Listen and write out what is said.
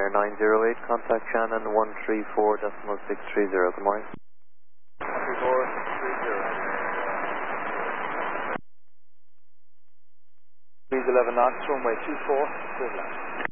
Air 908, contact Shannon 134.630. Good morning. 13430. Please 11 knots, runway 24, clear to land.